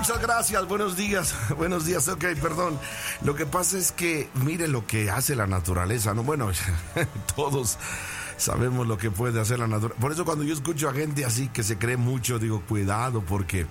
muchas gracias, buenos días, ok, perdón. Lo que pasa es que, mire lo que hace la naturaleza, ¿no? Bueno, todos sabemos lo que puede hacer la naturaleza. Por eso cuando yo escucho a gente así que se cree mucho, digo, cuidado, porque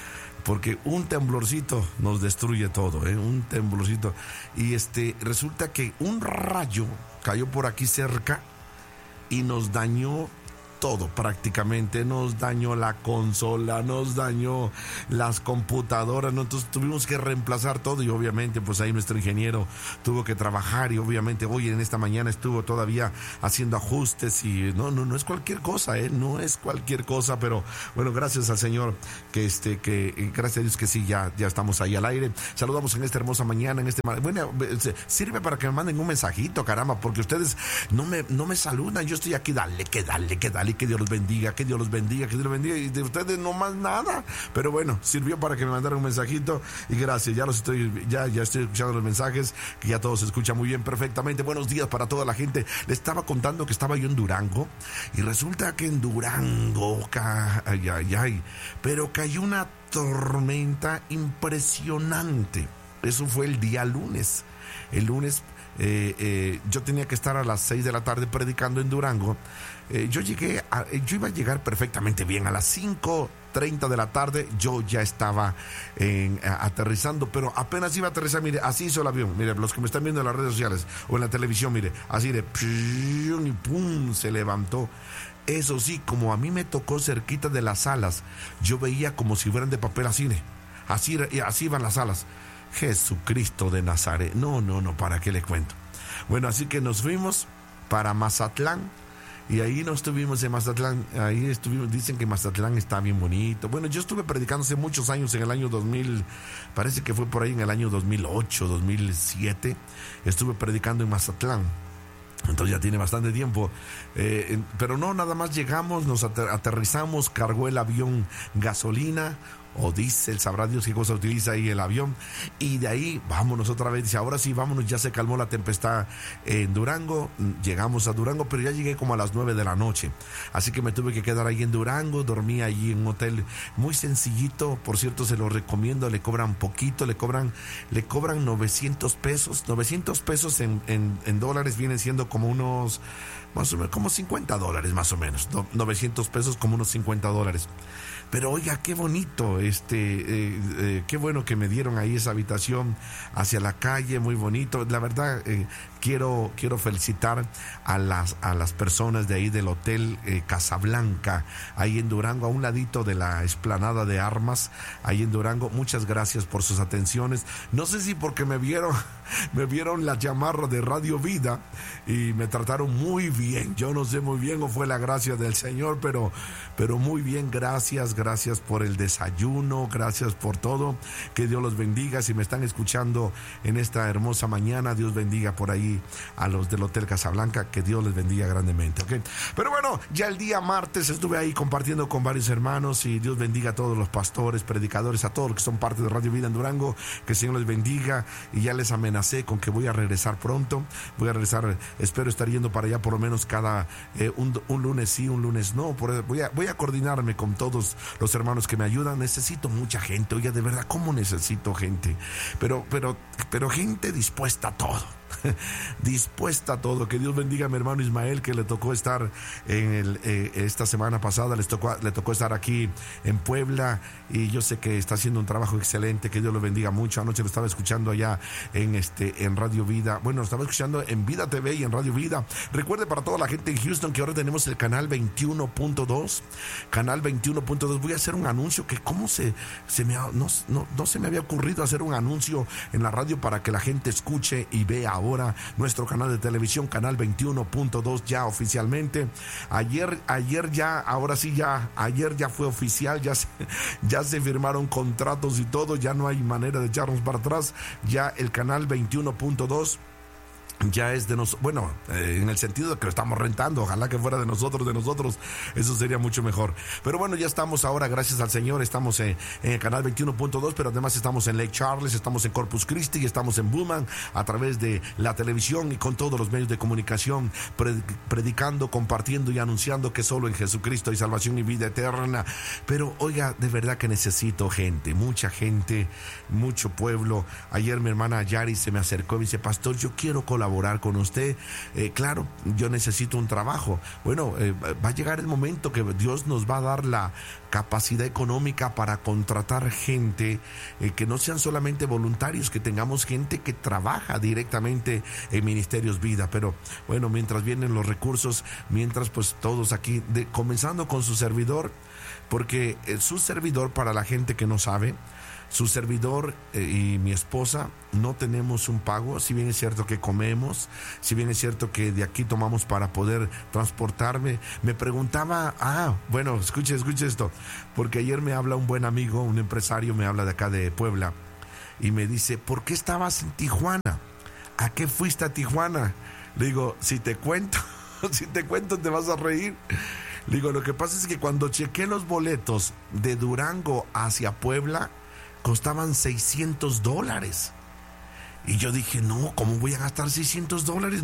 un temblorcito nos destruye todo, un temblorcito. Y resulta que un rayo cayó por aquí cerca y nos dañó todo prácticamente, nos dañó la consola, nos dañó las computadoras, ¿no? Entonces tuvimos que reemplazar todo y obviamente pues ahí nuestro ingeniero tuvo que trabajar y obviamente hoy en esta mañana estuvo todavía haciendo ajustes y no es cualquier cosa, no es cualquier cosa, pero bueno, gracias al Señor que gracias a Dios que sí, ya estamos ahí al aire. Saludamos en esta hermosa mañana, bueno, sirve para que me manden un mensajito, caramba, porque ustedes no me saludan, yo estoy aquí, dale, y que Dios los bendiga, que Dios los bendiga, y de ustedes no más nada, pero bueno, sirvió para que me mandaran un mensajito y gracias, ya estoy escuchando los mensajes, que ya todos se escuchan muy bien, perfectamente. Buenos días para toda la gente. Les estaba contando que estaba yo en Durango y resulta que en Durango, pero cayó una tormenta impresionante. Eso fue el día lunes. El lunes yo tenía que estar a las 6 de la tarde predicando en Durango. Yo iba a llegar perfectamente bien a las 5:30 de la tarde. Yo ya estaba aterrizando, pero apenas iba a aterrizar, mire, así hizo el avión. Mire, los que me están viendo en las redes sociales o en la televisión, mire, así de y pum, se levantó. Eso sí, como a mí me tocó cerquita de las alas, yo veía como si fueran de papel así iban las alas. Jesucristo de Nazaret. No, ¿para qué le cuento? Bueno, así que nos fuimos para Mazatlán. Y ahí nos estuvimos en Mazatlán, dicen que Mazatlán está bien bonito. Bueno, yo estuve predicando hace muchos años, en el año 2000, parece que fue por ahí en el año 2008, 2007, estuve predicando en Mazatlán. Entonces ya tiene bastante tiempo, pero no, nada más llegamos, nos aterrizamos, cargó el avión gasolina o diésel, sabrá Dios qué cosa utiliza ahí el avión, y de ahí vámonos otra vez. Dice, ahora sí, vámonos, ya se calmó la tempestad en Durango. Llegamos a Durango, pero ya llegué como a las 9 de la noche, así que me tuve que quedar ahí en Durango. Dormí allí en un hotel muy sencillito, por cierto, se lo recomiendo. Le cobran poquito, le cobran 900 pesos en dólares, vienen siendo como unos, más o menos, como $50 más o menos, 900 pesos como unos $50. Pero oiga, qué bonito, qué bueno que me dieron ahí esa habitación hacia la calle, muy bonito. La verdad, quiero felicitar a las personas de ahí del Hotel Casablanca, ahí en Durango, a un ladito de la explanada de armas, ahí en Durango. Muchas gracias por sus atenciones. No sé si porque me vieron la chamarra de Radio Vida y me trataron muy bien. Yo no sé muy bien o fue la gracia del Señor, pero muy bien, gracias por el desayuno, gracias por todo. Que Dios los bendiga. Si me están escuchando en esta hermosa mañana, Dios bendiga por ahí a los del Hotel Casablanca, que Dios les bendiga grandemente, ¿ok? Pero bueno, ya el día martes estuve ahí compartiendo con varios hermanos y Dios bendiga a todos los pastores, predicadores, a todos los que son parte de Radio Vida en Durango, que el Señor les bendiga. Y ya les amenacé con que voy a regresar pronto, espero estar yendo para allá por lo menos cada un lunes sí, un lunes no. Voy a coordinarme con todos los hermanos que me ayudan. Necesito mucha gente, oiga, de verdad, ¿cómo necesito gente? Pero gente dispuesta a todo. Dispuesta a todo. Que Dios bendiga a mi hermano Ismael, que le tocó estar esta semana pasada, le tocó estar aquí en Puebla, y yo sé que está haciendo un trabajo excelente. Que Dios lo bendiga mucho. Anoche lo estaba escuchando allá en Radio Vida. Bueno, lo estaba escuchando en Vida TV y en Radio Vida. Recuerde, para toda la gente en Houston, que ahora tenemos el canal 21.2. Canal 21.2. Voy a hacer un anuncio que no se me había ocurrido hacer un anuncio en la radio para que la gente escuche y vea ahora nuestro canal de televisión, canal 21.2, ya oficialmente. Ayer ya fue oficial, ya se firmaron contratos y todo, ya no hay manera de echarnos para atrás. Ya el canal 21.2 ya es de nosotros, bueno, en el sentido de que lo estamos rentando, ojalá que fuera de nosotros, eso sería mucho mejor. Pero bueno, ya estamos ahora, gracias al Señor, estamos en el canal 21.2, pero además estamos en Lake Charles, estamos en Corpus Christi, estamos en Beaumont, a través de la televisión y con todos los medios de comunicación, predicando, compartiendo y anunciando que solo en Jesucristo hay salvación y vida eterna. Pero oiga, de verdad que necesito gente, mucha gente, mucho pueblo. Ayer mi hermana Yari se me acercó y me dice: pastor, yo quiero colaborar con usted. Claro, yo necesito un trabajo. Bueno, va a llegar el momento que Dios nos va a dar la capacidad económica para contratar gente, que no sean solamente voluntarios, que tengamos gente que trabaja directamente en Ministerios Vida. Pero bueno, mientras vienen los recursos, mientras pues todos aquí, comenzando con su servidor, porque su servidor, para la gente que no sabe, su servidor y mi esposa no tenemos un pago. Si bien es cierto que comemos, si bien es cierto que de aquí tomamos para poder transportarme. Me preguntaba, bueno, escuche esto, porque ayer me habla un buen amigo, un empresario, me habla de acá de Puebla, y me dice: ¿por qué estabas en Tijuana? ¿A qué fuiste a Tijuana? Le digo: si te cuento te vas a reír. Le digo: lo que pasa es que cuando chequé los boletos de Durango hacia Puebla, costaban $600. Y yo dije: no, ¿cómo voy a gastar $600?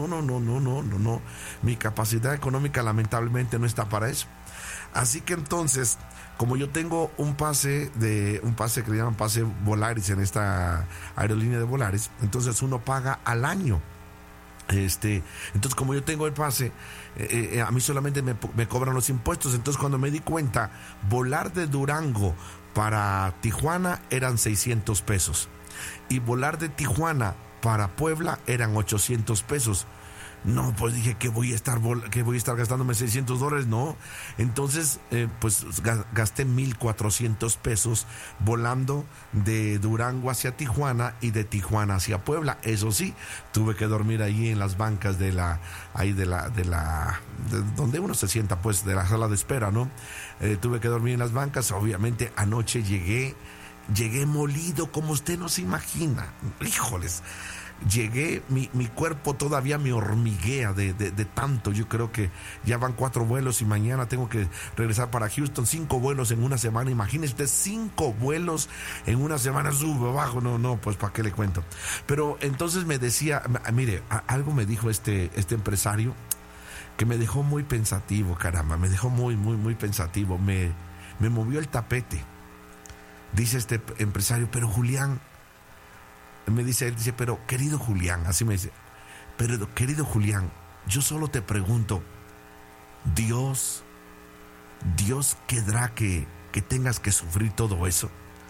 No. Mi capacidad económica lamentablemente no está para eso. Así que entonces, como yo tengo un pase que le llaman pase Volaris en esta aerolínea de Volaris, entonces uno paga al año. Entonces, como yo tengo el pase, a mí solamente me cobran los impuestos. Entonces, cuando me di cuenta, volar de Durango para Tijuana eran $600 y volar de Tijuana para Puebla eran $800. No, pues dije: ¿qué voy a estar gastándome $600? No. Entonces, pues gasté $1,400 volando de Durango hacia Tijuana y de Tijuana hacia Puebla. Eso sí, tuve que dormir allí en las bancas de donde uno se sienta, pues, de la sala de espera, ¿no? Tuve que dormir en las bancas. Obviamente, anoche llegué molido, como usted no se imagina. Híjoles. Llegué, mi cuerpo todavía me hormiguea de tanto. Yo creo que ya van 4 vuelos y mañana tengo que regresar para Houston. 5 vuelos en una semana. Imagínese usted, 5 vuelos en una semana, sube, bajo. No, pues ¿para qué le cuento? Pero entonces me decía, mire, algo me dijo este empresario que me dejó muy pensativo, caramba. Me dejó muy, muy, muy pensativo. Me movió el tapete. Dice este empresario: pero Julián, él dice, pero querido Julián, así me dice, pero querido Julián, yo solo te pregunto, ¿Dios querrá que tengas que sufrir todo eso?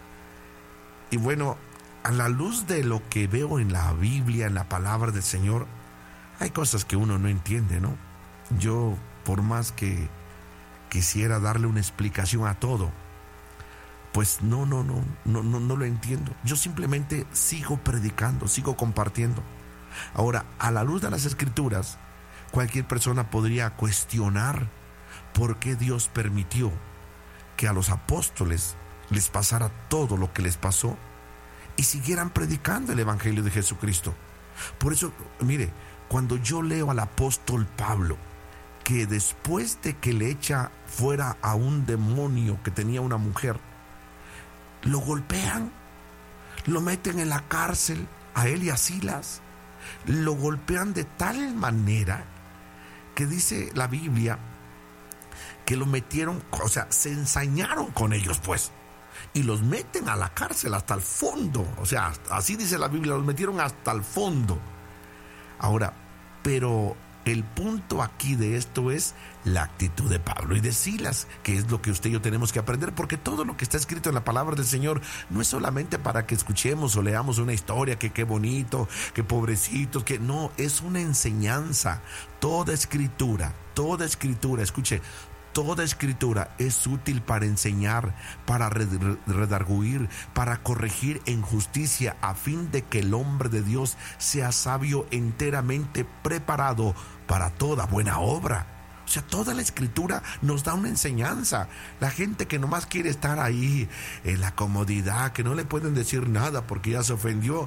Y bueno, a la luz de lo que veo en la Biblia, en la palabra del Señor, hay cosas que uno no entiende, ¿no? Yo, por más que quisiera darle una explicación a todo, pues no lo entiendo. Yo simplemente sigo predicando, sigo compartiendo. Ahora, a la luz de las Escrituras, cualquier persona podría cuestionar por qué Dios permitió que a los apóstoles les pasara todo lo que les pasó y siguieran predicando el Evangelio de Jesucristo. Por eso, mire, cuando yo leo al apóstol Pablo, que después de que le echa fuera a un demonio que tenía una mujer, lo golpean, lo meten en la cárcel, a él y a Silas, lo golpean de tal manera que dice la Biblia que lo metieron, o sea, se ensañaron con ellos, pues, y los meten a la cárcel hasta el fondo. O sea, así dice la Biblia, los metieron hasta el fondo. Ahora, pero el punto aquí de esto es la actitud de Pablo y de Silas, que es lo que usted y yo tenemos que aprender, porque todo lo que está escrito en la palabra del Señor no es solamente para que escuchemos o leamos una historia, que qué bonito, que pobrecitos, que no, es una enseñanza. Toda escritura, escuche, toda escritura es útil para enseñar, para redarguir, para corregir en justicia, a fin de que el hombre de Dios sea sabio, enteramente preparado para toda buena obra. O sea, toda la escritura nos da una enseñanza. La gente que nomás quiere estar ahí en la comodidad, que no le pueden decir nada porque ya se ofendió,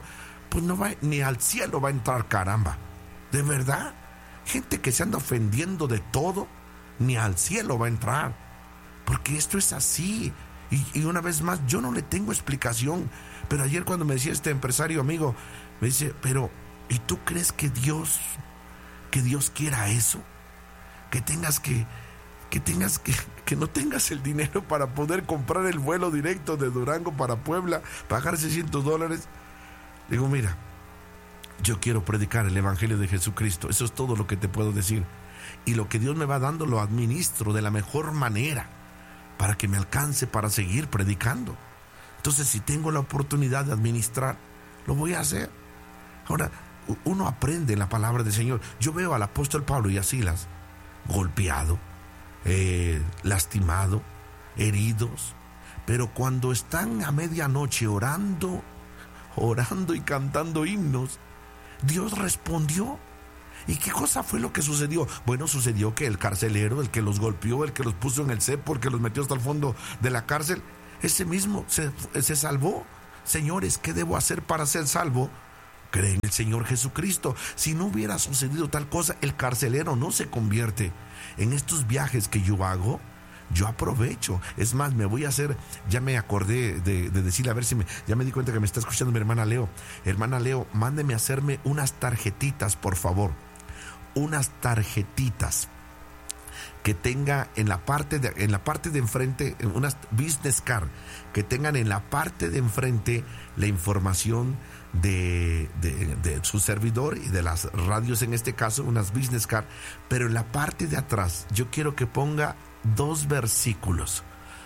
pues no va, ni al cielo va a entrar, caramba. ¿De verdad? Gente que se anda ofendiendo de todo, ni al cielo va a entrar. Porque esto es así. Y una vez más, yo no le tengo explicación. Pero ayer cuando me decía este empresario amigo, me dice, pero ¿y tú crees que Dios quiera eso? Que no tengas el dinero para poder comprar el vuelo directo de Durango para Puebla, pagar $600. Digo, mira, yo quiero predicar el evangelio de Jesucristo. Eso es todo lo que te puedo decir. Y lo que Dios me va dando lo administro de la mejor manera para que me alcance para seguir predicando. Entonces, si tengo la oportunidad de administrar, lo voy a hacer. Ahora, uno aprende la palabra del Señor. Yo veo al apóstol Pablo y a Silas golpeado, lastimado, heridos, pero cuando están a medianoche orando y cantando himnos, Dios respondió. ¿Y qué cosa fue lo que sucedió? Bueno, sucedió que el carcelero, el que los golpeó, el que los puso en el cepo, el que los metió hasta el fondo de la cárcel, ese mismo se salvó. Señores, ¿qué debo hacer para ser salvo? Cree en el Señor Jesucristo. Si no hubiera sucedido tal cosa, el carcelero no se convierte. En estos viajes que yo hago, yo aprovecho. Es más, me voy a hacer, ya me acordé de decirle, a ver si ya me di cuenta que me está escuchando mi hermana Leo. Hermana Leo, mándeme a hacerme unas tarjetitas, por favor. Unas tarjetitas que tenga en la parte de enfrente, unas business card, que tengan en la parte de enfrente la información de su servidor y de las radios, en este caso, unas business card, pero en la parte de atrás yo quiero que ponga dos versículos,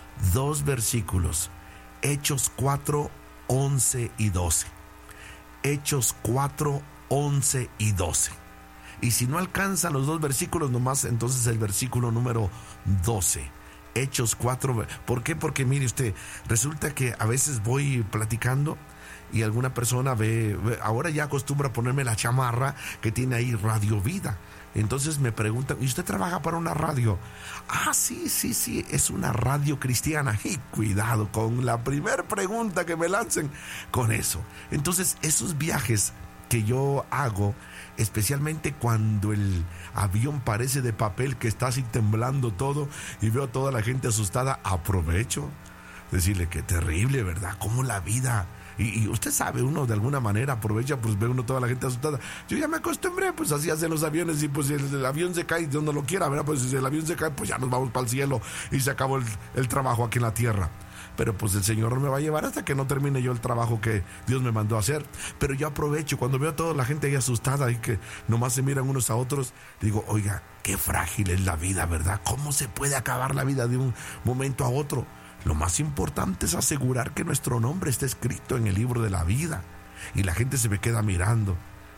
Hechos 4, 11 y 12. Hechos 4, 11 y 12. Y si no alcanzan los dos versículos nomás, entonces el versículo número 12. Hechos 4. ¿Por qué? Porque mire usted, resulta que a veces voy platicando y alguna persona ve, ahora ya acostumbra a ponerme la chamarra que tiene ahí Radio Vida. Entonces me preguntan, ¿y usted trabaja para una radio? Ah, sí, es una radio cristiana. Y cuidado con la primera pregunta que me lancen con eso. Entonces, esos viajes que yo hago, especialmente cuando el avión parece de papel, que está así temblando todo y veo a toda la gente asustada, aprovecho decirle que terrible, ¿verdad? Como la vida, y usted sabe, uno de alguna manera aprovecha, pues ve uno toda la gente asustada. Yo ya me acostumbré, pues así hacen los aviones, y pues si el avión se cae, Dios no lo quiera, ¿verdad? Pues si el avión se cae, pues ya nos vamos para el cielo y se acabó el trabajo aquí en la tierra. Pero pues el Señor me va a llevar hasta que no termine yo el trabajo que Dios me mandó a hacer. Pero yo aprovecho, cuando veo a toda la gente ahí asustada y que nomás se miran unos a otros, digo, oiga, qué frágil es la vida, ¿verdad? ¿Cómo se puede acabar la vida de un momento a otro? Lo más importante es asegurar que nuestro nombre esté escrito en el libro de la vida. Y la gente se me queda mirando.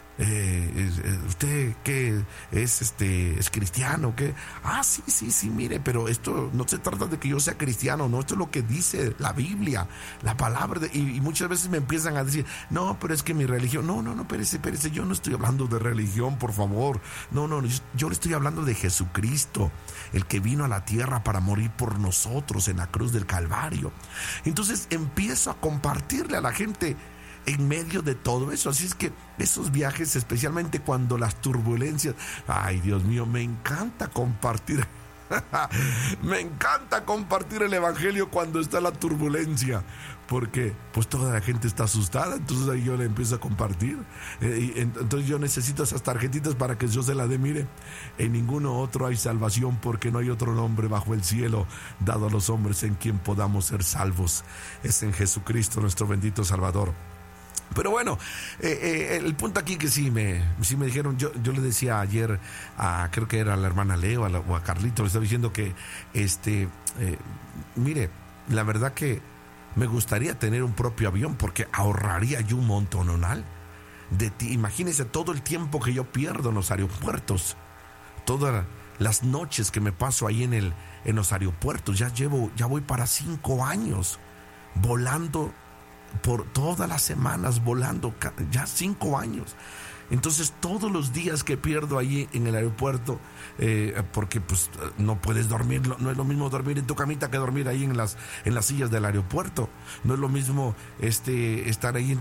¿Usted qué es cristiano? ¿Qué? Ah, sí, mire, pero esto no se trata de que yo sea cristiano, no, esto es lo que dice la Biblia, la palabra y muchas veces me empiezan a decir, no, pero es que mi religión, no, espérese, yo no estoy hablando de religión, por favor, no, yo le estoy hablando de Jesucristo, el que vino a la tierra para morir por nosotros en la cruz del Calvario. Entonces empiezo a compartirle a la gente en medio de todo eso. Así es que esos viajes, especialmente cuando las turbulencias, ay Dios mío, me encanta compartir me encanta compartir el evangelio cuando está la turbulencia, porque pues toda la gente está asustada. Entonces ahí yo le empiezo a compartir, entonces yo necesito esas tarjetitas para que yo se las dé. Mire, en ninguno otro hay salvación, porque no hay otro nombre bajo el cielo dado a los hombres en quien podamos ser salvos. Es en Jesucristo nuestro bendito Salvador. Pero bueno, el punto aquí que sí me dijeron, yo le decía ayer creo que era a la hermana Leo o a Carlito, le estaba diciendo que mire, la verdad que me gustaría tener un propio avión, porque ahorraría yo un montonal de ti. Imagínense todo el tiempo que yo pierdo en los aeropuertos, todas las noches que me paso ahí en los aeropuertos. Ya voy para 5 años volando, por todas las semanas volando, ya 5 años. Entonces todos los días que pierdo ahí en el aeropuerto, porque pues no puedes dormir, no es lo mismo dormir en tu camita que dormir ahí en las sillas del aeropuerto. No es lo mismo estar ahí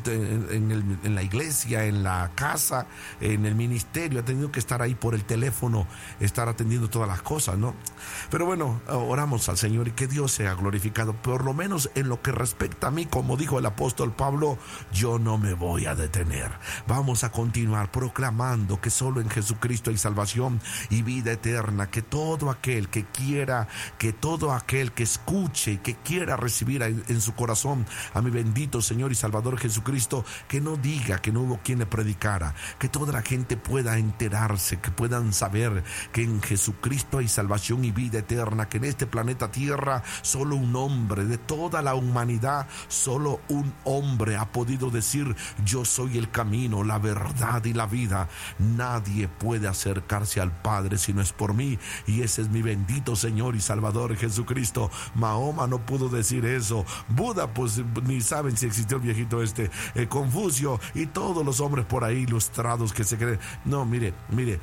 en la iglesia, en la casa, en el ministerio. He tenido que estar ahí por el teléfono, estar atendiendo todas las cosas, ¿no? Pero bueno, oramos al Señor y que Dios sea glorificado. Por lo menos en lo que respecta a mí, como dijo el apóstol Pablo, yo no me voy a detener. Vamos a continuar proclamando que solo en Jesucristo hay salvación y vida eterna, que todo aquel que quiera, que todo aquel que escuche y que quiera recibir en su corazón a mi bendito Señor y Salvador Jesucristo, que no diga que no hubo quien le predicara, que toda la gente pueda enterarse, que puedan saber que en Jesucristo hay salvación y vida eterna, que en este planeta Tierra solo un hombre de toda la humanidad, solo un hombre ha podido decir: yo soy el camino, la verdad y la vida. Nadie puede acercarse al Padre si no es por mí, y ese es mi bendito Señor y Salvador Jesucristo. Mahoma no pudo decir eso, Buda pues ni saben si existió el viejito Confucio y todos los hombres por ahí ilustrados que se creen. No, mire,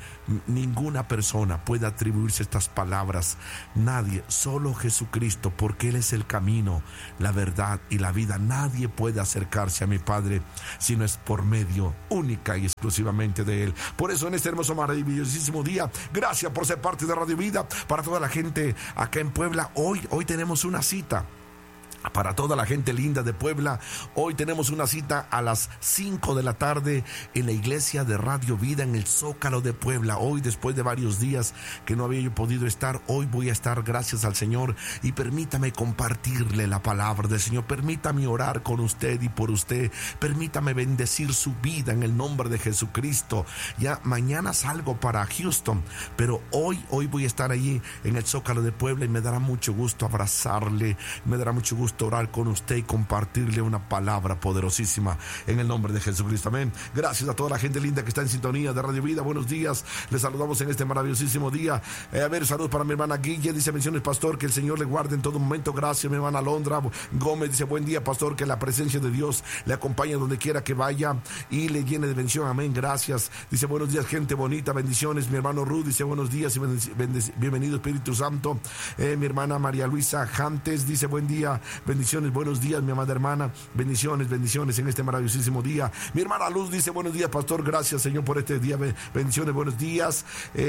ninguna persona puede atribuirse estas palabras, nadie, solo Jesucristo, porque Él es el camino, la verdad y la vida. Nadie puede acercarse a mi Padre si no es por medio única y exclusivamente de Él. Por eso en este hermoso, maravillosísimo día, gracias por ser parte de Radio Vida. Para toda la gente acá en Puebla, hoy tenemos una cita. Para toda la gente linda de Puebla, hoy tenemos una cita a las 5 de la tarde en la iglesia de Radio Vida en el Zócalo de Puebla. Hoy, después de varios días que no había yo podido estar, hoy voy a estar, gracias al Señor, y permítame compartirle la palabra del Señor. Permítame orar con usted y por usted. Permítame bendecir su vida en el nombre de Jesucristo. Ya mañana salgo para Houston, pero hoy voy a estar allí en el Zócalo de Puebla y me dará mucho gusto abrazarle, me dará mucho gusto orar con usted y compartirle una palabra poderosísima en el nombre de Jesucristo. Amén. Gracias a toda la gente linda que está en sintonía de Radio Vida. Buenos días, les saludamos en este maravillosísimo día. Saludos para mi hermana Guille, dice: bendiciones, pastor, que el Señor le guarde en todo momento. Gracias, mi hermana Alondra Gómez, dice: buen día, pastor, que la presencia de Dios le acompañe donde quiera que vaya y le llene de bendición. Amén. Gracias. Dice: buenos días, gente bonita, bendiciones. Mi hermano Ruth dice: buenos días y bienvenido, Espíritu Santo. Mi hermana María Luisa Jantes dice: buen día, bendiciones, buenos días, mi amada hermana, bendiciones en este maravillosísimo día. Mi hermana Luz dice: buenos días, pastor, gracias, Señor, por este día, bendiciones, buenos días.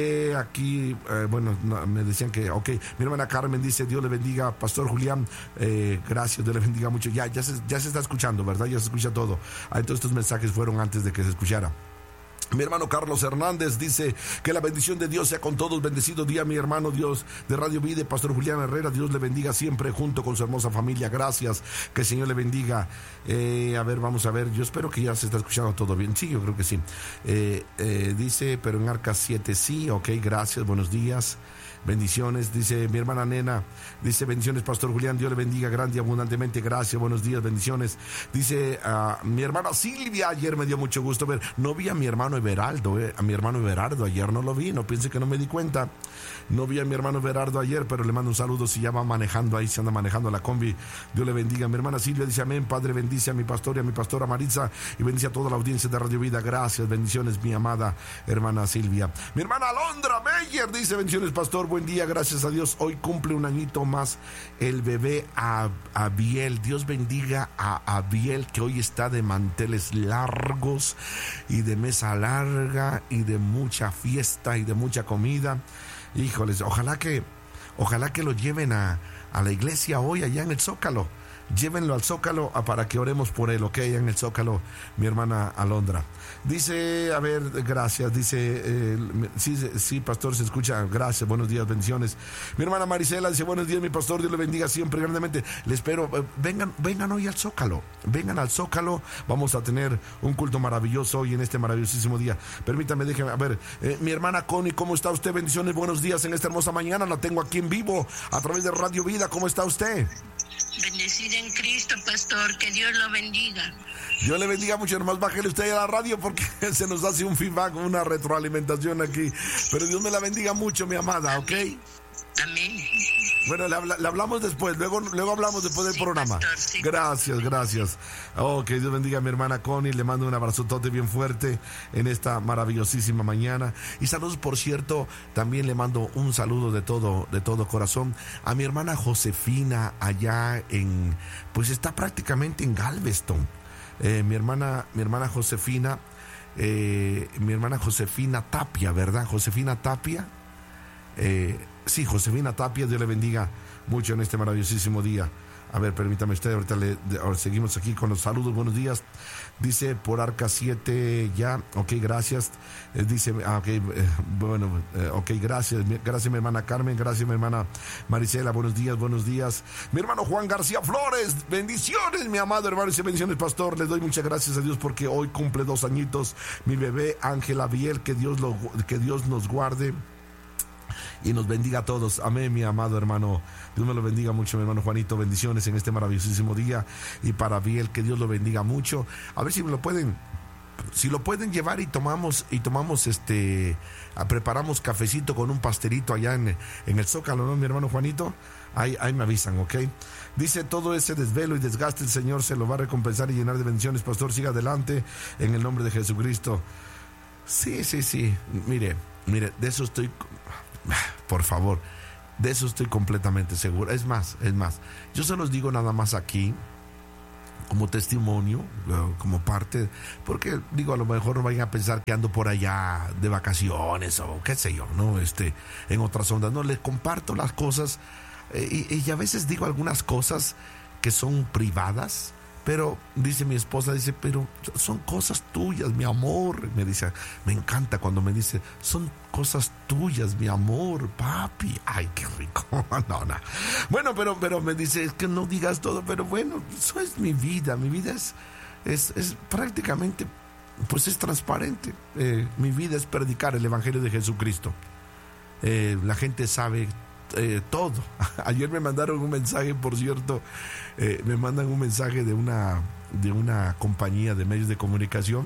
Me decían que, ok. Mi hermana Carmen dice: Dios le bendiga, pastor Julián, gracias, Dios le bendiga mucho. Ya se está escuchando, ¿verdad? Ya se escucha todo. Entonces estos mensajes fueron antes de que se escuchara. Mi hermano Carlos Hernández dice: que la bendición de Dios sea con todos. Bendecido día, mi hermano Dios de Radio Vida, pastor Julián Herrera. Dios le bendiga siempre junto con su hermosa familia. Gracias, que el Señor le bendiga. Vamos a ver. Yo espero que ya se está escuchando todo bien. Sí, yo creo que sí. Dice: pero en Arca 7 sí. Ok, gracias, buenos días. Bendiciones, dice mi hermana Nena, dice: bendiciones, pastor Julián, Dios le bendiga grande y abundantemente, gracias, buenos días, bendiciones. Dice mi hermana Silvia: ayer me dio mucho gusto ver, no vi a mi hermano Everaldo, a mi hermano Everardo ayer no lo vi, no piense que no me di cuenta. No vi a mi hermano Everardo ayer, pero le mando un saludo si ya va manejando ahí, se anda manejando la combi. Dios le bendiga. Mi hermana Silvia dice: amén, Padre, bendice a mi pastor y a mi pastora Maritza y bendice a toda la audiencia de Radio Vida. Gracias, bendiciones, mi amada hermana Silvia. Mi hermana Alondra Meyer dice: bendiciones, pastor, buen día, gracias a Dios. Hoy cumple un añito más el bebé Abiel. Dios bendiga a Abiel, que hoy está de manteles largos y de mesa larga y de mucha fiesta y de mucha comida. Híjoles, ojalá que lo lleven a la iglesia hoy allá en el Zócalo. Llévenlo al Zócalo para que oremos por él, ok, en el Zócalo, mi hermana Alondra. Dice, gracias, dice, sí, pastor, se escucha, gracias, buenos días, bendiciones. Mi hermana Marisela dice: buenos días, mi pastor, Dios le bendiga siempre grandemente. Les espero, vengan hoy al Zócalo, vamos a tener un culto maravilloso hoy en este maravillosísimo día. Permítame, déjeme, mi hermana Connie, ¿cómo está usted? Bendiciones, buenos días en esta hermosa mañana, la tengo aquí en vivo, a través de Radio Vida. ¿Cómo está usted? Bendecida en Cristo, pastor, que Dios lo bendiga. Dios le bendiga mucho, hermano. Bájale usted a la radio porque se nos hace un feedback, una retroalimentación aquí. Pero Dios me la bendiga mucho, mi amada, ¿ok? Amén. Bueno, le hablamos después, luego hablamos después del programa. Pastor, sí. Gracias. Oh, que Dios bendiga a mi hermana Connie, le mando un abrazotote bien fuerte en esta maravillosísima mañana. Y saludos, por cierto, también le mando un saludo de todo corazón a mi hermana Josefina allá pues está prácticamente en Galveston. Mi hermana Josefina, Tapia, ¿verdad? Josefina Tapia. Sí, Josefina Tapia, Dios le bendiga mucho en este maravillosísimo día. A ver, permítame usted, ahorita seguimos aquí con los saludos. Buenos días. Dice por Arca 7 ya. Ok, gracias. Dice, ok, gracias. Gracias mi hermana Carmen, gracias mi hermana Marisela. Buenos días. Mi hermano Juan García Flores, bendiciones, mi amado hermano. Dice, bendiciones, pastor. Le doy muchas gracias a Dios porque hoy cumple 2 añitos mi bebé Ángela Biel. Que Dios nos guarde y nos bendiga a todos. Amén, mi amado hermano. Dios me lo bendiga mucho, mi hermano Juanito. Bendiciones en este maravillosísimo día. Y para Biel, que Dios lo bendiga mucho. A ver si lo pueden llevar y tomamos preparamos cafecito con un pastelito allá en el Zócalo, ¿no, mi hermano Juanito? Ahí me avisan, ¿ok? Dice, todo ese desvelo y desgaste el Señor se lo va a recompensar y llenar de bendiciones. Pastor, siga adelante en el nombre de Jesucristo. Sí. Mire, de eso estoy... Por favor, de eso estoy completamente seguro. Es más, yo se los digo nada más aquí como testimonio, como parte, porque digo, a lo mejor no vayan a pensar que ando por allá de vacaciones o qué sé yo, ¿no? En otras ondas. No, les comparto las cosas y a veces digo algunas cosas que son privadas, pero dice mi esposa, pero son cosas tuyas, mi amor. Me dice, me encanta cuando me dice, son cosas tuyas, mi amor, papi. Ay, qué rico. No. Bueno, pero me dice, es que no digas todo, pero bueno, eso es mi vida. Mi vida es prácticamente, pues es transparente. Mi vida es predicar el Evangelio de Jesucristo. La gente sabe todo. Ayer me mandaron un mensaje, por cierto, me mandan un mensaje de una compañía de medios de comunicación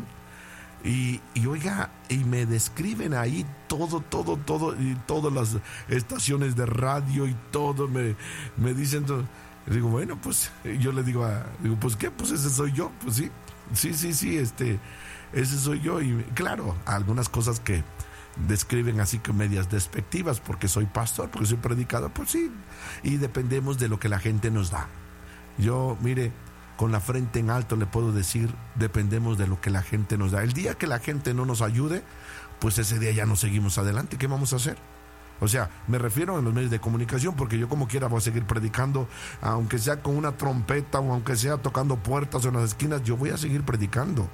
y oiga, y me describen ahí todo, y todas las estaciones de radio y todo, me dicen todo. Digo, bueno, pues yo le digo, pues qué, pues ese soy yo. Pues sí, ese soy yo. Y claro, algunas cosas que describen así que medias despectivas, porque soy pastor, porque soy predicador, pues sí, y dependemos de lo que la gente nos da. Yo, mire, con la frente en alto le puedo decir, dependemos de lo que la gente nos da. El día que la gente no nos ayude, pues ese día ya no seguimos adelante. ¿Qué vamos a hacer? O sea, me refiero a los medios de comunicación, porque yo como quiera voy a seguir predicando, aunque sea con una trompeta o aunque sea tocando puertas o en las esquinas, yo voy a seguir predicando.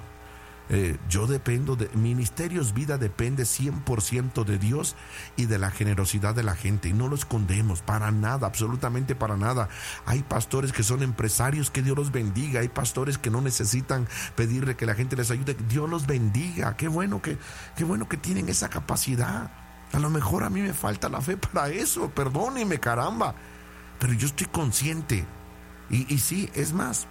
Yo dependo de Ministerios Vida, depende 100% de Dios y de la generosidad de la gente, y no lo escondemos para nada, absolutamente para nada. Hay pastores que son empresarios, que Dios los bendiga. Hay pastores que no necesitan pedirle que la gente les ayude, Dios los bendiga. Qué bueno que tienen esa capacidad. A lo mejor a mí me falta la fe para eso, perdónenme, caramba, pero yo estoy consciente y sí, es más,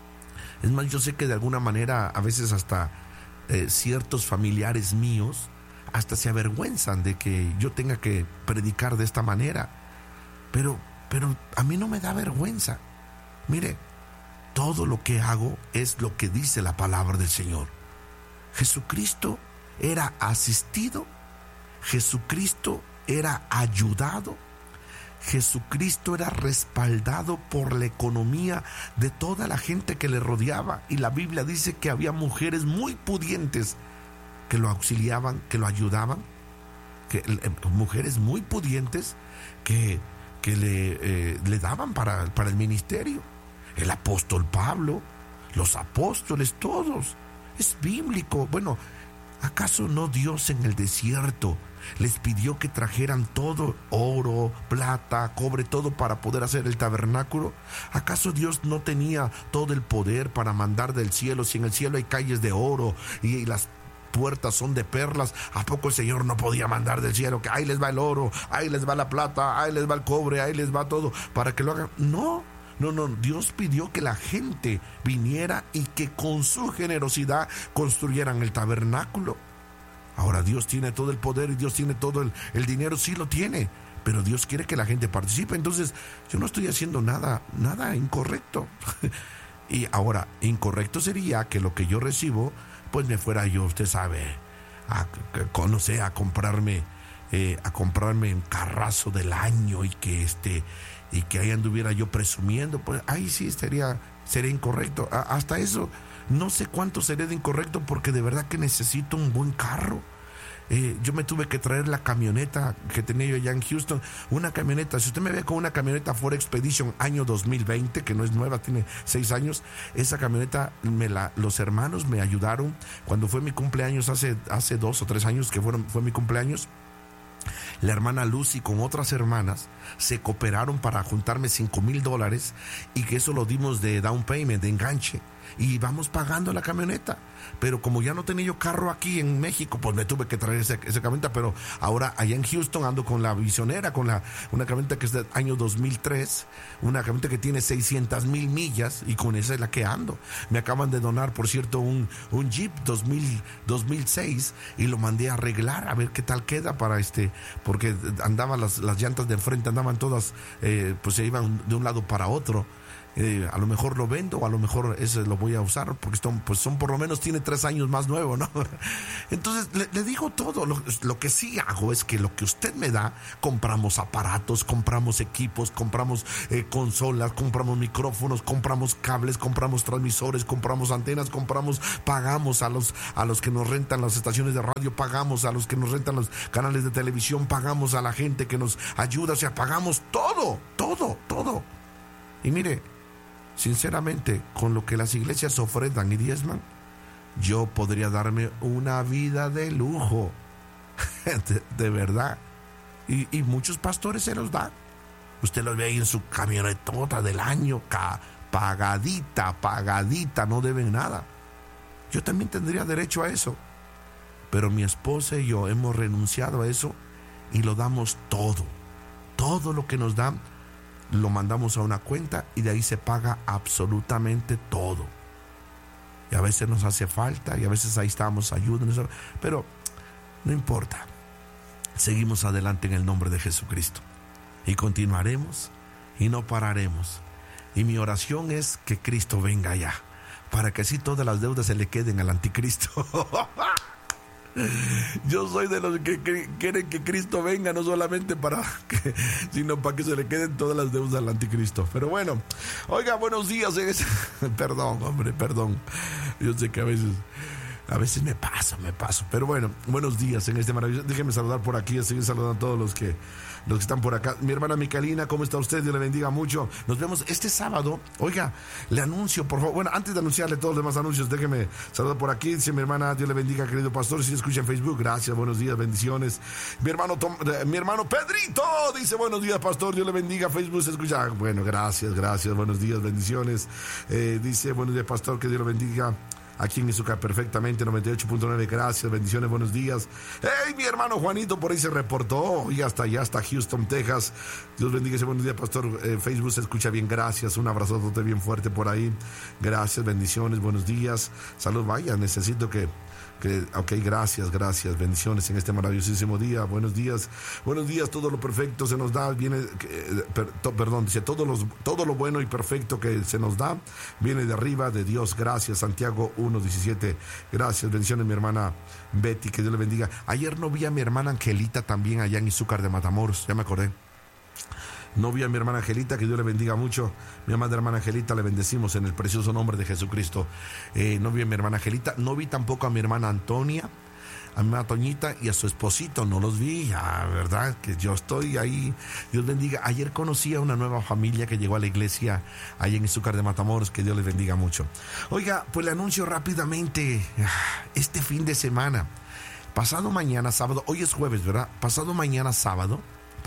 yo sé que de alguna manera a veces hasta ciertos familiares míos hasta se avergüenzan de que yo tenga que predicar de esta manera, pero a mí no me da vergüenza. Mire, todo lo que hago es lo que dice la palabra del Señor. Jesucristo era asistido, Jesucristo era ayudado, Jesucristo era respaldado por la economía de toda la gente que le rodeaba, y la Biblia dice que había mujeres muy pudientes que lo auxiliaban, que lo ayudaban, mujeres muy pudientes que le daban para el ministerio. El apóstol Pablo, los apóstoles, todos. Es bíblico. Bueno, ¿acaso no Dios en el desierto les pidió que trajeran todo, oro, plata, cobre, todo para poder hacer el tabernáculo? ¿Acaso Dios no tenía todo el poder para mandar del cielo? Si en el cielo hay calles de oro y las puertas son de perlas, ¿a poco el Señor no podía mandar del cielo que ahí les va el oro, ahí les va la plata, ahí les va el cobre, ahí les va todo para que lo hagan? No, Dios pidió que la gente viniera y que con su generosidad construyeran el tabernáculo. Ahora, Dios tiene todo el poder y Dios tiene todo el dinero, sí lo tiene, pero Dios quiere que la gente participe. Entonces yo no estoy haciendo nada incorrecto. Y ahora, incorrecto sería que lo que yo recibo, pues me fuera yo, usted sabe, no sé, a comprarme un carrazo del año y que ahí anduviera yo presumiendo. Pues ahí sí sería incorrecto. Hasta eso, no sé cuánto sería de incorrecto, porque de verdad que necesito un buen carro. Yo me tuve que traer la camioneta que tenía yo allá en Houston, una camioneta. Si usted me ve con una camioneta Ford Expedition año 2020, que no es nueva, tiene 6 años, esa camioneta los hermanos me ayudaron cuando fue mi cumpleaños hace 2 o 3 años que fue mi cumpleaños. La hermana Lucy con otras hermanas se cooperaron para juntarme $5,000 y que eso lo dimos de down payment, de enganche, y vamos pagando la camioneta. Pero como ya no tenía yo carro aquí en México, pues me tuve que traer esa camioneta. Pero ahora allá en Houston ando con la Visionera, una camioneta que es del año 2003, una camioneta que tiene 600,000 millas, y con esa es la que ando. Me acaban de donar, por cierto, un Jeep 2006, y lo mandé a arreglar a ver qué tal queda porque andaban las llantas de enfrente, andaban todas, pues se iban de un lado para otro. A lo mejor lo vendo, o a lo mejor ese lo voy a usar, porque son por lo menos, tiene 3 años más nuevo, ¿no? Entonces le digo todo. Lo que sí hago es que lo que usted me da, compramos aparatos, compramos equipos, compramos consolas, compramos micrófonos, compramos cables, compramos transmisores, compramos antenas, pagamos a los que nos rentan las estaciones de radio, pagamos a los que nos rentan los canales de televisión, pagamos a la gente que nos ayuda, o sea, pagamos todo. Y mire, sinceramente, con lo que las iglesias ofrendan y diezman, yo podría darme una vida de lujo, de verdad. Y muchos pastores se los dan. Usted los ve ahí en su camionetota del año, pagadita, no deben nada. Yo también tendría derecho a eso, pero mi esposa y yo hemos renunciado a eso y lo damos todo lo que nos dan. Lo mandamos a una cuenta y de ahí se paga absolutamente todo. Y a veces nos hace falta, y a veces ahí estamos, ayúdenos, pero no importa. Seguimos adelante en el nombre de Jesucristo y continuaremos y no pararemos. Y mi oración es que Cristo venga ya, para que así todas las deudas se le queden al anticristo. Yo soy de los que quieren que Cristo venga, no solamente sino para que se le queden todas las deudas al anticristo. Pero bueno, oiga, buenos días. Perdón. Yo sé que a veces me paso. Pero bueno, buenos días en este maravilloso. Déjenme saludar por aquí, así saludando a todos los que están por acá. Mi hermana Micalina, ¿cómo está usted? Dios le bendiga mucho. Nos vemos este sábado. Oiga, le anuncio, por favor. Bueno, antes de anunciarle todos los demás anuncios, déjeme saludar por aquí. Dice mi hermana, Dios le bendiga, querido pastor. Si escucha en Facebook, gracias, buenos días, bendiciones. Mi hermano Pedrito dice, buenos días, pastor, Dios le bendiga. Facebook se escucha. Bueno, gracias, buenos días, bendiciones. Dice, buenos días, pastor, que Dios le bendiga. Aquí en Izúcar perfectamente, 98.9, gracias, bendiciones, buenos días. ¡Hey, mi hermano Juanito por ahí se reportó! Y hasta Houston, Texas. Dios bendiga ese buenos días, pastor. Facebook se escucha bien, gracias. Un abrazote bien fuerte por ahí. Gracias, bendiciones, buenos días. Salud, vaya, necesito ok, gracias, bendiciones en este maravillosísimo día. Buenos días, todo lo perfecto se nos da, dice, todo lo bueno y perfecto que se nos da, viene de arriba de Dios. Gracias, Santiago 1:17, gracias, bendiciones, mi hermana Betty, que Dios le bendiga. Ayer no vi a mi hermana Angelita también allá en Izúcar de Matamoros, ya me acordé. No vi a mi hermana Angelita, que Dios le bendiga mucho. Mi amada hermana Angelita, le bendecimos en el precioso nombre de Jesucristo. No vi a mi hermana Angelita, no vi tampoco a mi hermana Antonia, a mi hermana Toñita y a su esposito, no los vi, ya, ¿verdad? Que yo estoy ahí, Dios bendiga. Ayer conocí a una nueva familia que llegó a la iglesia allá en Izúcar de Matamoros, que Dios les bendiga mucho. Oiga, pues le anuncio rápidamente, este fin de semana, pasado mañana sábado, hoy es jueves, ¿verdad? Pasado mañana sábado,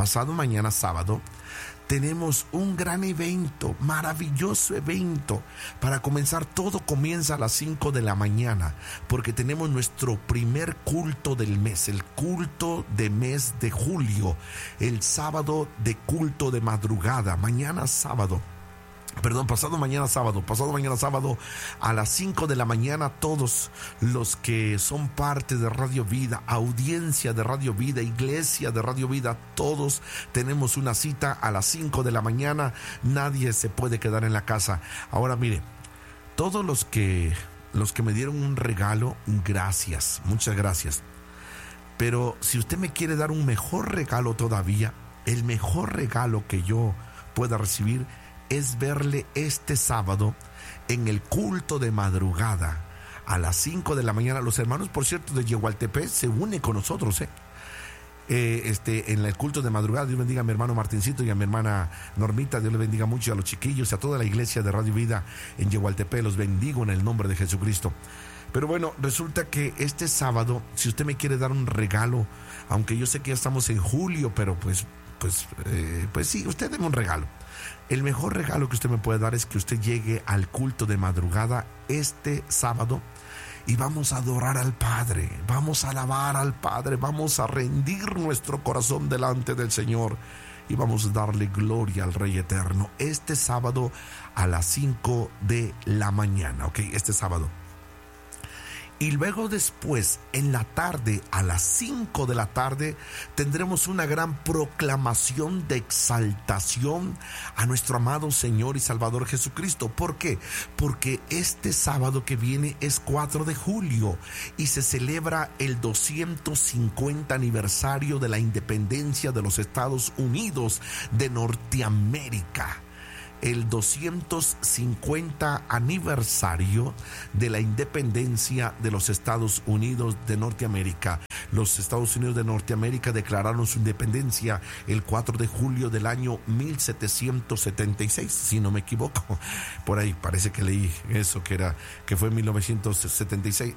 tenemos un gran evento, maravilloso evento. Para comenzar, todo comienza a las 5 de la mañana, porque tenemos nuestro primer culto del mes, el culto de mes de julio, el sábado de culto de madrugada, mañana sábado. Pasado mañana sábado a las 5 de la mañana, todos los que son parte de Radio Vida, audiencia de Radio Vida, iglesia de Radio Vida, todos tenemos una cita a las 5 de la mañana. Nadie se puede quedar en la casa. Ahora mire, todos los que me dieron un regalo, gracias, muchas gracias. Pero si usted me quiere dar un mejor regalo todavía, el mejor regalo que yo pueda recibir es verle este sábado en el culto de madrugada a las 5 de la mañana. Los hermanos, por cierto, de Yehualtepec se unen con nosotros, en el culto de madrugada. Dios bendiga a mi hermano Martincito y a mi hermana Normita. Dios les bendiga mucho a los chiquillos y a toda la iglesia de Radio Vida en Yehualtepec. Los bendigo en el nombre de Jesucristo. Pero bueno, resulta que este sábado, si usted me quiere dar un regalo, aunque yo sé que ya estamos en julio, pero pues sí, usted deme un regalo. El mejor regalo que usted me puede dar es que usted llegue al culto de madrugada este sábado y vamos a adorar al Padre, vamos a alabar al Padre, vamos a rendir nuestro corazón delante del Señor y vamos a darle gloria al Rey Eterno este sábado a las 5 de la mañana, ¿ok? Este sábado. Y luego después, en la tarde, a las 5 de la tarde, tendremos una gran proclamación de exaltación a nuestro amado Señor y Salvador Jesucristo. ¿Por qué? Porque este sábado que viene es 4 de julio y se celebra el 250 aniversario de la independencia de los Estados Unidos de Norteamérica. El 250 aniversario de la independencia de los Estados Unidos de Norteamérica. Los Estados Unidos de Norteamérica declararon su independencia el 4 de julio del año 1776, si no me equivoco. Por ahí parece que leí eso, que fue en 1776.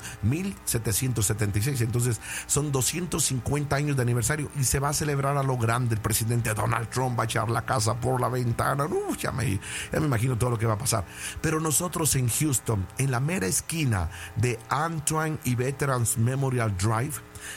Entonces son 250 años de aniversario y se va a celebrar a lo grande. El presidente Donald Trump va a echar la casa por la ventana. Ya me imagino todo lo que va a pasar. Pero nosotros en Houston, en la mera esquina de Antwan y Veterans Memorial Drive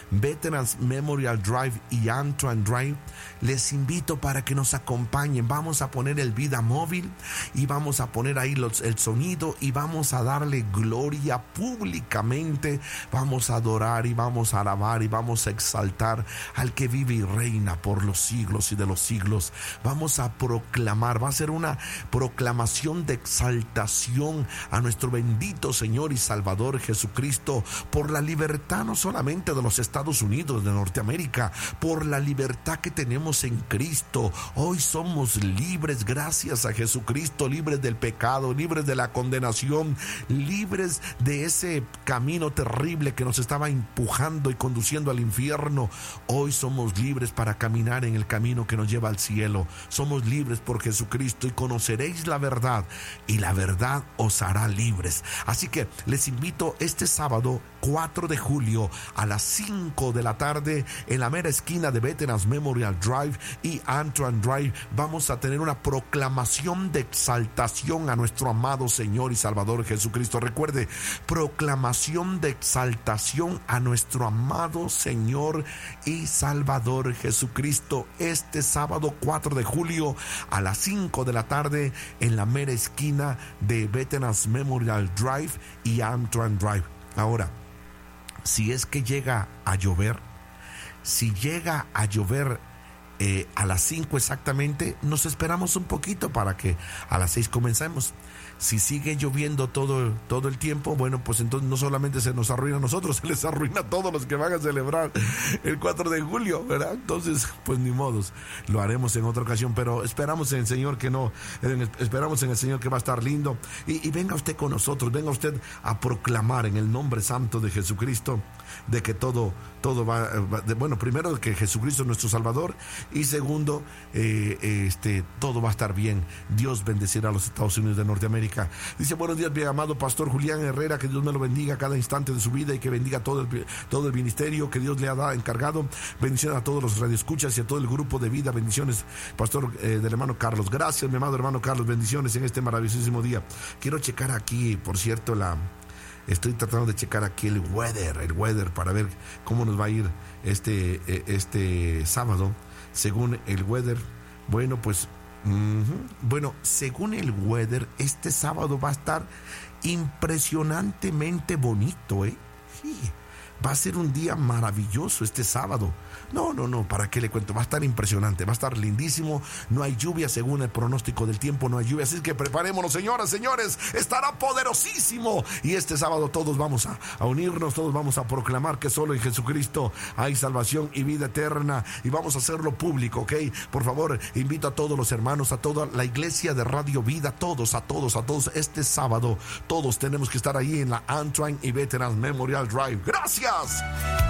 y Antwan Drive, les invito para que nos acompañen. Vamos a poner el Vida Móvil y vamos a poner ahí el sonido y vamos a darle gloria públicamente. Vamos a adorar y vamos a alabar y vamos a exaltar al que vive y reina por los siglos y de los siglos. Vamos a proclamar, va a ser una proclamación de exaltación a nuestro bendito Señor y Salvador Jesucristo por la libertad no solamente de los Estados Unidos de Norteamérica, por la libertad que tenemos en Cristo. Hoy somos libres gracias a Jesucristo, libres del pecado, libres de la condenación, libres de ese camino terrible que nos estaba empujando y conduciendo al infierno. Hoy somos libres para caminar en el camino que nos lleva al cielo. Somos libres por Jesucristo y conoceréis la verdad y la verdad os hará libres. Así que les invito este sábado 4 de julio a las 5 de la tarde en la mera esquina de Veterans Memorial Drive y Antwan Drive. Vamos a tener una proclamación de exaltación a nuestro amado Señor y Salvador Jesucristo. Recuerde, proclamación de exaltación a nuestro amado Señor y Salvador Jesucristo este sábado 4 de julio a las 5 de la tarde en la mera esquina de Veterans Memorial Drive y Antwan Drive. Ahora, si es que llega a llover, a las 5 exactamente, nos esperamos un poquito para que a las 6 comencemos. Si sigue lloviendo todo el tiempo, bueno, pues entonces no solamente se nos arruina a nosotros, se les arruina a todos los que van a celebrar el 4 de julio, ¿verdad? Entonces, pues ni modos, lo haremos en otra ocasión, pero esperamos en el Señor esperamos en el Señor que va a estar lindo. Y venga usted con nosotros, venga usted a proclamar en el nombre santo de Jesucristo de que todo va, primero que Jesucristo es nuestro Salvador y segundo, todo va a estar bien. Dios bendecirá a los Estados Unidos de Norteamérica. Dice: buenos días, bien amado pastor Julián Herrera, que Dios me lo bendiga cada instante de su vida y que bendiga todo el ministerio que Dios le ha encargado. Bendiciones a todos los radioescuchas y a todo el grupo de vida. Bendiciones, pastor, del hermano Carlos. Gracias, mi amado hermano Carlos. Bendiciones en este maravillosísimo día. Quiero checar aquí, por cierto, estoy tratando de checar aquí el weather para ver cómo nos va a ir este sábado. Según el weather, bueno, pues Bueno, según el weather, este sábado va a estar impresionantemente bonito, ¿eh? Sí, va a ser un día maravilloso este sábado. No, ¿para qué le cuento? Va a estar impresionante, va a estar lindísimo. No hay lluvia, según el pronóstico del tiempo, no hay lluvia. Así que preparémonos, señoras, señores, estará poderosísimo. Y este sábado todos vamos a unirnos, todos vamos a proclamar que solo en Jesucristo hay salvación y vida eterna. Y vamos a hacerlo público, ¿ok? Por favor, invito a todos los hermanos, a toda la iglesia de Radio Vida, a todos. Este sábado, todos tenemos que estar ahí en la Antrim y Veterans Memorial Drive. ¡Gracias!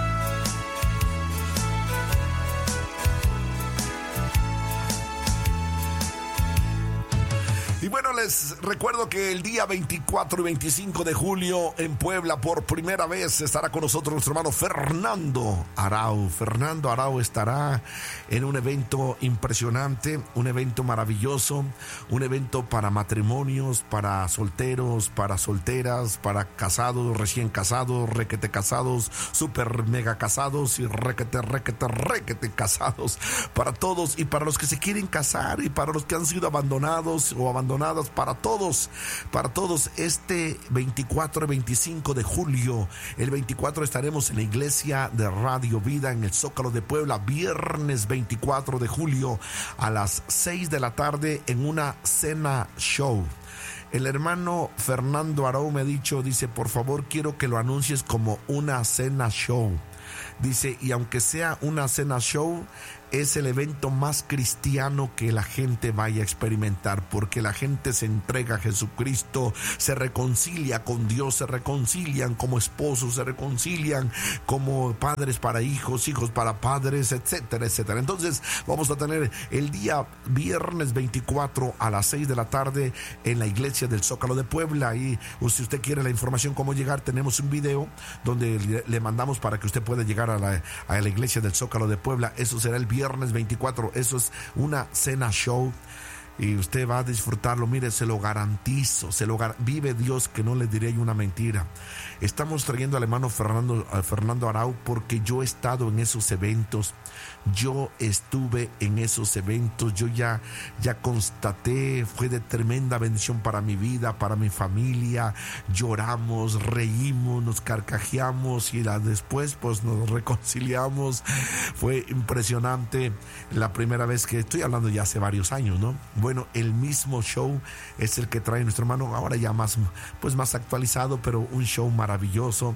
Y bueno, les recuerdo que el día 24 y 25 de julio en Puebla, por primera vez estará con nosotros nuestro hermano Fernando Arau. Fernando Arau estará en un evento impresionante, un evento maravilloso, un evento para matrimonios, para solteros, para solteras, para casados, recién casados, requete casados, super mega casados y requete casados, para todos y para los que se quieren casar y para los que han sido abandonados o abandonadas, para todos, este 24 y 25 de julio. El 24 estaremos en la iglesia de Radio Vida en el Zócalo de Puebla, viernes 24 de julio a las 6 de la tarde en una cena show. El hermano Fernando Arau me ha dicho, dice, por favor quiero que lo anuncies como una cena show. Dice, y aunque sea una cena show, es el evento más cristiano que la gente vaya a experimentar, porque la gente se entrega a Jesucristo, se reconcilia con Dios, se reconcilian como esposos, se reconcilian como padres para hijos, hijos para padres, etcétera, etcétera. Entonces vamos a tener el día viernes 24 a las 6 de la tarde en la iglesia del Zócalo de Puebla. Y si usted quiere la información cómo llegar, tenemos un video donde le mandamos para que usted pueda llegar a la iglesia del Zócalo de Puebla. Eso será el viernes 24, eso es una cena show y usted va a disfrutarlo. Mire, se lo garantizo, vive Dios que no le diré una mentira. Estamos trayendo al hermano Fernando Arau porque yo he estado en esos eventos. Yo estuve en esos eventos, yo ya constaté, fue de tremenda bendición para mi vida, para mi familia. Lloramos, reímos, nos carcajeamos y después pues nos reconciliamos. Fue impresionante la primera vez que estoy hablando, ya hace varios años, ¿no? Bueno, el mismo show es el que trae nuestro hermano, ahora ya más actualizado, pero un show maravilloso.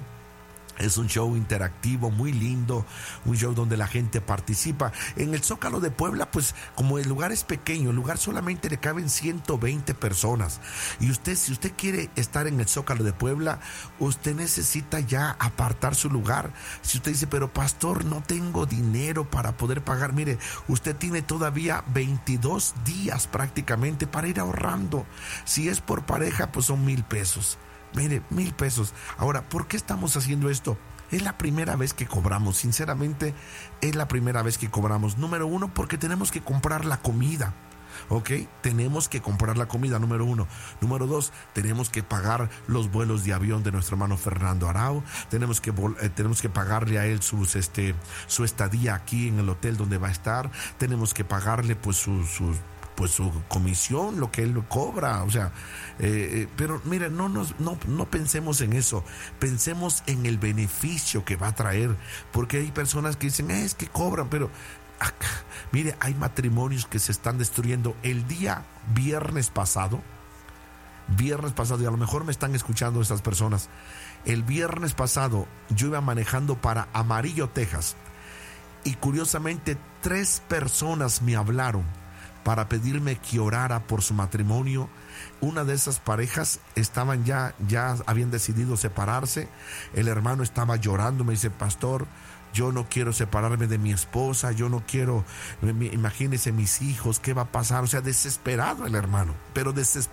Es un show interactivo muy lindo, un show donde la gente participa. En el Zócalo de Puebla, pues como el lugar es pequeño, el lugar solamente le caben 120 personas. Y si usted quiere estar en el Zócalo de Puebla, usted necesita ya apartar su lugar. Si usted dice, pero pastor, no tengo dinero para poder pagar, mire, usted tiene todavía 22 días prácticamente para ir ahorrando. Si es por pareja, pues son 1,000 pesos. Mire, 1,000 pesos. Ahora, ¿por qué estamos haciendo esto? Es la primera vez que cobramos, sinceramente, es la primera vez que cobramos. Número uno, porque tenemos que comprar la comida. ¿Ok? Tenemos que comprar la comida, número uno. Número dos, tenemos que pagar los vuelos de avión de nuestro hermano Fernando Arau. Tenemos que pagarle a él su estadía aquí en el hotel donde va a estar. Tenemos que pagarle pues su comisión, lo que él cobra, o sea, pero mire, no pensemos en eso, pensemos en el beneficio que va a traer, porque hay personas que dicen, es que cobran, pero mire, hay matrimonios que se están destruyendo. El día viernes pasado, y a lo mejor me están escuchando estas personas, el viernes pasado yo iba manejando para Amarillo, Texas, y curiosamente 3 personas me hablaron para pedirme que orara por su matrimonio. Una de esas parejas estaban ya habían decidido separarse. El hermano estaba llorando, me dice, pastor, yo no quiero separarme de mi esposa, yo no quiero, imagínese mis hijos, ¿qué va a pasar? O sea, desesperado el hermano, pero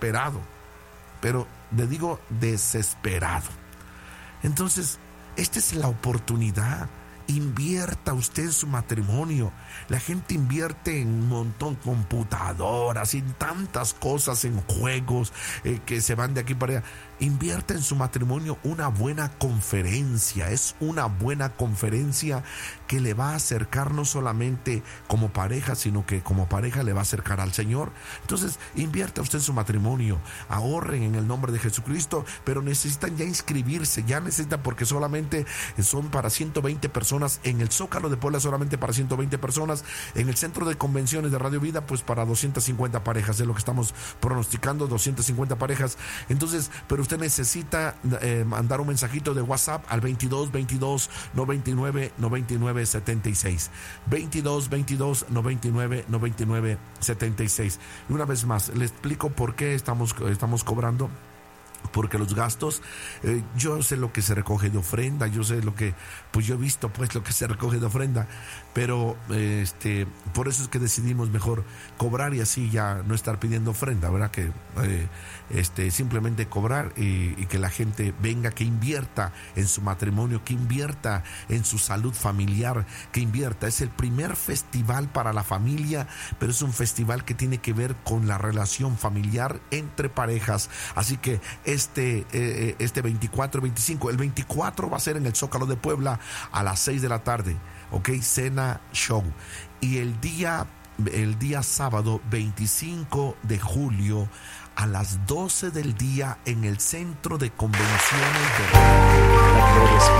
le digo desesperado. Entonces, esta es la oportunidad invierta usted en su matrimonio. La gente invierte en un montón, computadoras, en tantas cosas, en juegos que se van de aquí para allá. Invierta en su matrimonio una buena conferencia. Es una buena conferencia que le va a acercar no solamente como pareja, sino que como pareja le va a acercar al Señor. Entonces, invierta usted en su matrimonio. Ahorren en el nombre de Jesucristo, pero necesitan ya inscribirse. Ya necesitan, porque solamente son para 120 personas. En el Zócalo de Puebla solamente para 120 personas. En el Centro de Convenciones de Radio Vida, pues para 250 parejas. Es lo que estamos pronosticando, 250 parejas. Entonces, pero usted necesita mandar un mensajito de WhatsApp al 22 22 99 99 76. 22 22 99 99 76. Y una vez más, le explico por qué estamos cobrando. Porque los gastos, yo sé lo que se recoge de ofrenda, yo sé lo que, pues yo he visto pues lo que se recoge de ofrenda, pero por eso es que decidimos mejor cobrar y así ya no estar pidiendo ofrenda, ¿verdad? Que simplemente cobrar y que la gente venga, que invierta en su matrimonio, que invierta en su salud familiar, que invierta. Es el primer festival para la familia, pero es un festival que tiene que ver con la relación familiar entre parejas, así que este 24 y 25, el 24 va a ser en el Zócalo de Puebla a las 6 de la tarde, ok, cena show, y el día sábado 25 de julio a las 12 del día en el Centro de Convenciones de La Gloria es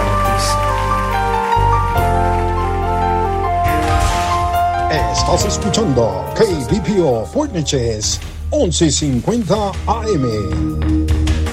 para ti. Estás escuchando KBPO Fort Neches 1150 AM.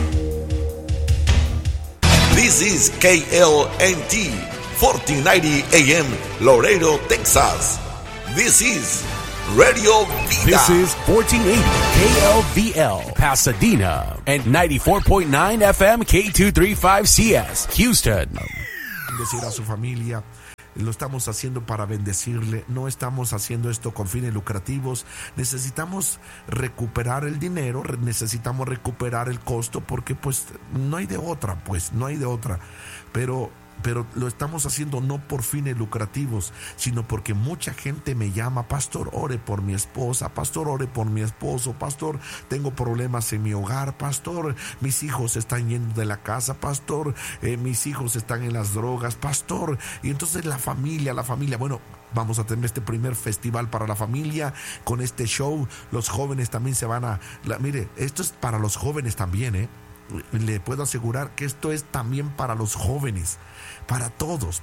This is KLNT 1490 AM Laredo, Texas. This is Radio Vida. This is 1480 KLVL Pasadena and 94.9 FM K235CS Houston. Bendecir a su familia. Lo estamos haciendo para bendecirle, no estamos haciendo esto con fines lucrativos. Necesitamos recuperar el dinero, necesitamos recuperar el costo, porque pues no hay de otra, pero lo estamos haciendo no por fines lucrativos, sino porque mucha gente me llama: pastor, ore por mi esposa, pastor, ore por mi esposo, pastor, tengo problemas en mi hogar, pastor, mis hijos están yendo de la casa, pastor, mis hijos están en las drogas, pastor. Y entonces la familia, bueno, vamos a tener este primer festival para la familia con este show. Los jóvenes también se van mire, esto es para los jóvenes también, le puedo asegurar que esto es también para los jóvenes, para todos.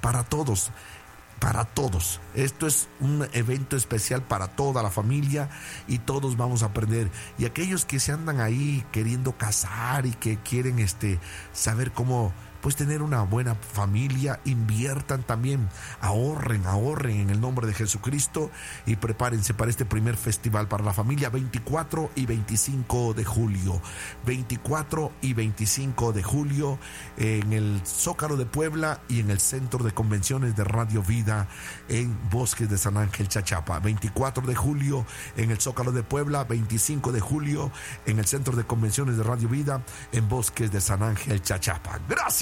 Esto es un evento especial para toda la familia y todos vamos a aprender. Y aquellos que se andan ahí queriendo casar y que quieren saber cómo pues tener una buena familia, inviertan también, ahorren en el nombre de Jesucristo y prepárense para este primer festival para la familia, 24 y 25 de julio. 24 y 25 de julio en el Zócalo de Puebla y en el Centro de Convenciones de Radio Vida en Bosques de San Ángel, Chachapa. 24 de julio en el Zócalo de Puebla, 25 de julio en el Centro de Convenciones de Radio Vida en Bosques de San Ángel, Chachapa. Gracias.